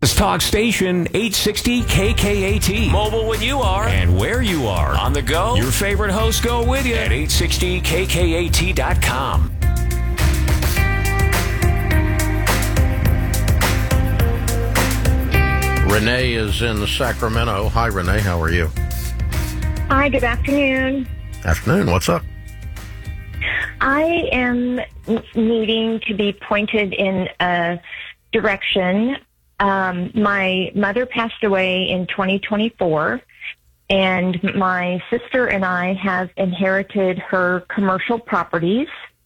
Talk Station 860 KKAT. Mobile when you are and where you are. On the go, your favorite hosts go with you at 860KKAT.com. Renee is in Sacramento. Hi, Renee. How are you? Hi, good afternoon. Afternoon. What's up? I am needing to be pointed in a direction. My mother passed away in 2024, and my sister and I have inherited her commercial properties,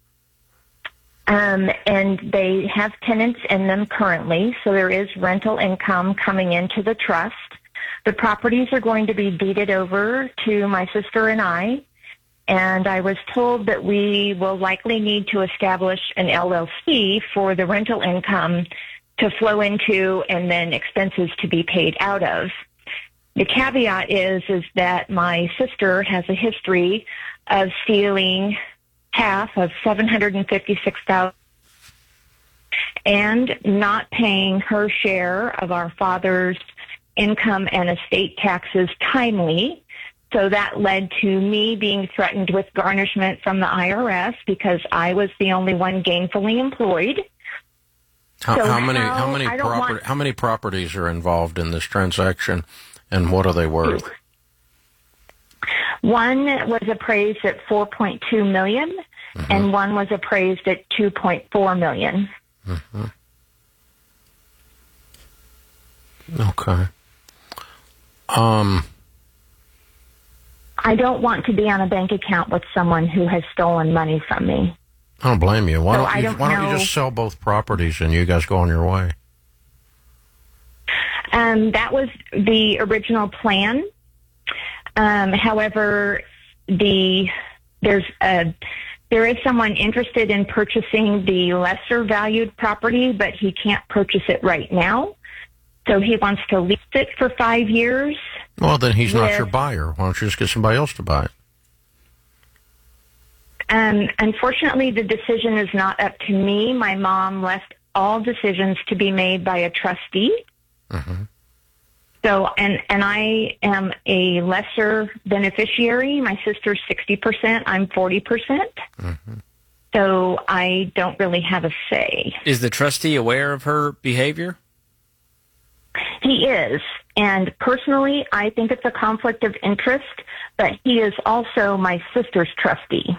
and they have tenants in them currently, so there is rental income coming into the trust. The properties are going to be deeded over to my sister and I was told that we will likely need to establish an LLC for the rental income to flow into and then expenses to be paid out of. The caveat is that my sister has a history of stealing half of $756,000 and not paying her share of our father's income and estate taxes timely. So that led to me being threatened with garnishment from the IRS because I was the only one gainfully employed. How many properties are involved in this transaction, and what are they worth? One was appraised at $4.2 million, and one was appraised at $2.4 million. Okay. I don't want to be on a bank account with someone who has stolen money from me. I don't blame you. Why don't you just sell both properties and you guys go on your way? That was the original plan. However, there is someone interested in purchasing the lesser valued property, but he can't purchase it right now. So he wants to lease it for 5 years. Well, then he's not your buyer. Why don't you just get somebody else to buy it? Unfortunately, the decision is not up to me. My mom left all decisions to be made by a trustee. So, and I am a lesser beneficiary. My sister's 60%. I'm 40%. So I don't really have a say. Is the trustee aware of her behavior? He is. And personally, I think it's a conflict of interest, but he is also my sister's trustee.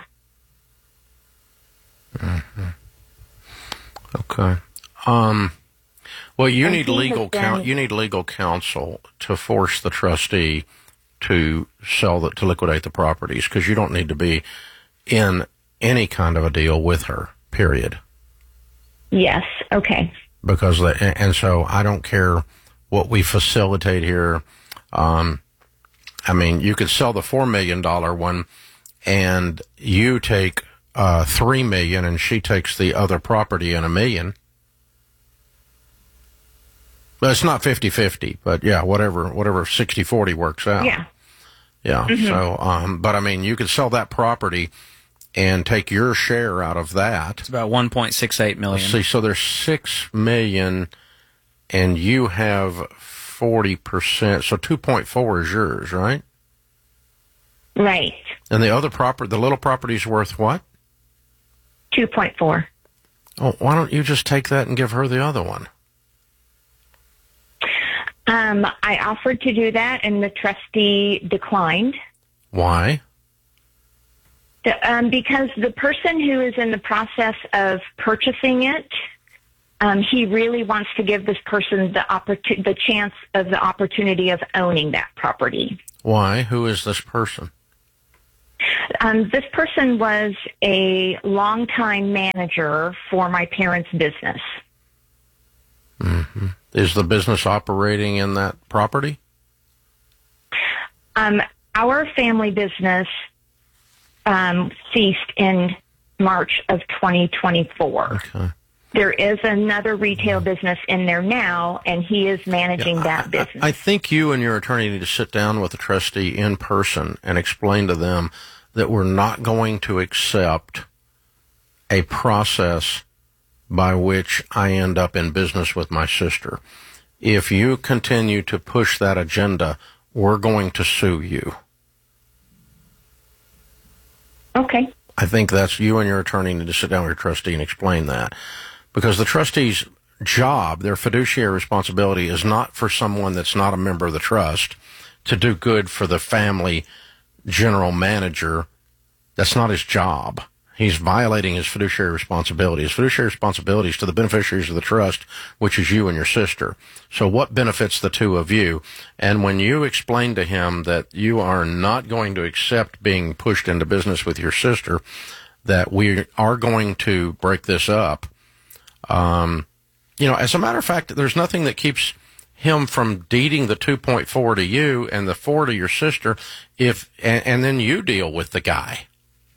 Okay. Well, you need legal counsel to force the trustee to to liquidate the properties, because you don't need to be in any kind of a deal with her. Period. Yes. Okay. Because so I don't care what we facilitate here. I mean, you could sell the $4 million one, and you take $3 million, and she takes the other property in $1 million. But it's not 50-50, but yeah, whatever 60-40 works out. Yeah. Yeah. So, but I mean, you could sell that property and take your share out of that. It's about $1.68 million. Let's see, so there's $6 million, and you have 40%, so 2.4 is yours, right? Right. And the other the little property's worth what? 2.4. Oh, why don't you just take that and give her the other one? I offered to do that, and the trustee declined. Why? Because the person who is in the process of purchasing it, he really wants to give this person the chance of the opportunity of owning that property. Why? Who is this person? This person was a longtime manager for my parents' business. Is the business operating in that property? Our family business ceased in March of 2024. Okay. There is another retail business in there now, and he is managing that business. I think you and your attorney need to sit down with the trustee in person and explain to them that we're not going to accept a process by which I end up in business with my sister. if you continue to push that agenda, we're going to sue you. Okay. I think that's you and your attorney need to sit down with your trustee and explain that. Because the trustee's job, their fiduciary responsibility, is not for someone that's not a member of the trust to do good for the family general manager. That's not his job. He's violating his fiduciary responsibility. His fiduciary responsibility is to the beneficiaries of the trust, which is you and your sister. So what benefits the two of you? And when you explain to him that you are not going to accept being pushed into business with your sister, that we are going to break this up, as a matter of fact, there's nothing that keeps him from deeding the 2.4 to you and the 4 to your sister, and then you deal with the guy.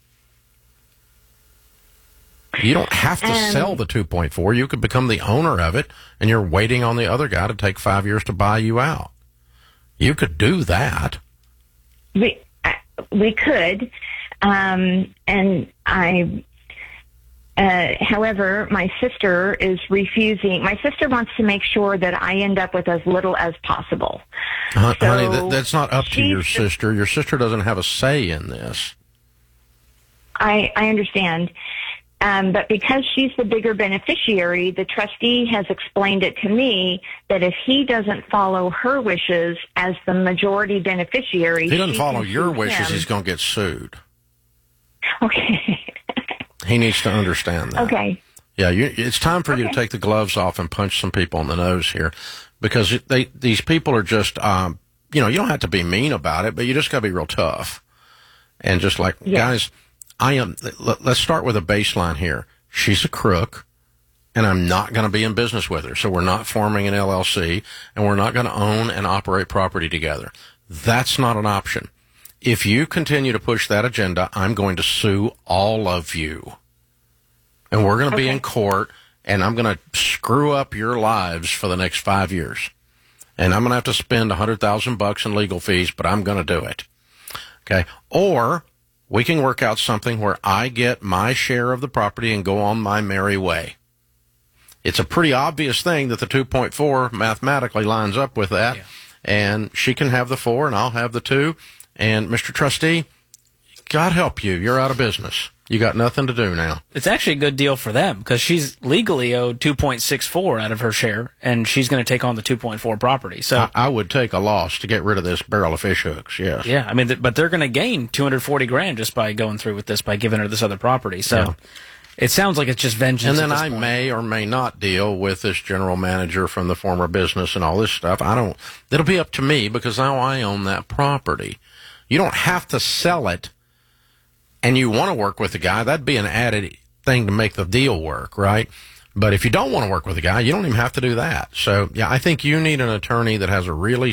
You don't have to sell the 2.4. You could become the owner of it, and you're waiting on the other guy to take 5 years to buy you out. You could do that. We could, and I. However, my sister is refusing. My sister wants to make sure that I end up with as little as possible. Honey, that's not up to your sister. Your sister doesn't have a say in this. I understand. But because she's the bigger beneficiary, the trustee has explained it to me that if he doesn't follow her wishes as the majority beneficiary... If he doesn't follow your wishes, he's going to get sued. Okay. He needs to understand that. Okay. Yeah, it's time for you to take the gloves off and punch some people in the nose here, because these people are just, you don't have to be mean about it, but you just got to be real tough. And just like, guys... let's start with a baseline here. She's a crook, and I'm not going to be in business with her. So we're not forming an LLC, and we're not going to own and operate property together. That's not an option. If you continue to push that agenda, I'm going to sue all of you. And we're going to be in court, and I'm going to screw up your lives for the next 5 years. And I'm going to have to spend $100,000 in legal fees, but I'm going to do it. Okay? Or... we can work out something where I get my share of the property and go on my merry way. It's a pretty obvious thing that the 2.4 mathematically lines up with that. Yeah. And she can have the 4 and I'll have the 2. And Mr. Trustee, God help you. You're out of business. You got nothing to do now. It's actually a good deal for them because she's legally owed 2.64 out of her share, and she's going to take on the 2.4 property. So I would take a loss to get rid of this barrel of fish hooks. Yes. Yeah, I mean, but they're going to gain $240,000 just by going through with this, by giving her this other property. So it sounds like it's just vengeance. And then I may or may not deal with this general manager from the former business and all this stuff. It'll be up to me because now I own that property. You don't have to sell it. And you want to work with the guy, that'd be an added thing to make the deal work, right? But if you don't want to work with the guy, you don't even have to do that. So, yeah, I think you need an attorney that has a really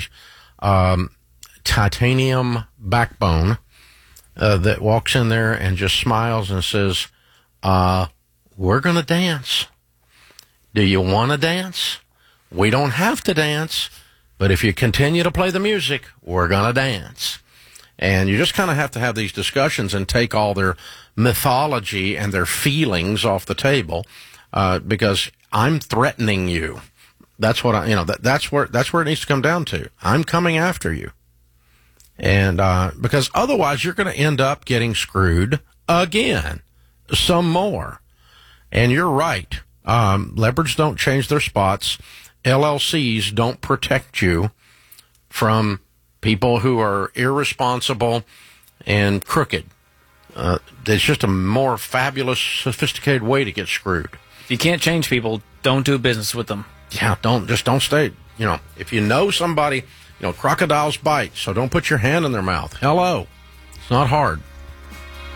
titanium backbone that walks in there and just smiles and says, we're going to dance. Do you want to dance? We don't have to dance, but if you continue to play the music, we're going to dance. And you just kind of have to have these discussions and take all their mythology and their feelings off the table, because I'm threatening you. That's what that's where it needs to come down to. I'm coming after you. And, because otherwise you're going to end up getting screwed again, some more. And you're right. Leopards don't change their spots. LLCs don't protect you from people who are irresponsible and crooked. It's just a more fabulous, sophisticated way to get screwed. If you can't change people, don't do business with them. Yeah, don't stay. If you know somebody, crocodiles bite, so don't put your hand in their mouth. Hello. It's not hard.